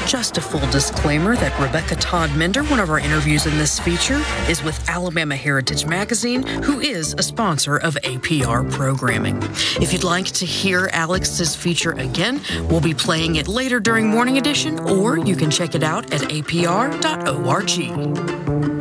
Just a full disclaimer that Rebecca Todd Mender, one of our interviews in this feature, is with Alabama Heritage Magazine, who is a sponsor of APR programming. If you'd like to hear Alex's feature again, we'll be playing it later during Morning Edition, or you can check it out at apr.org.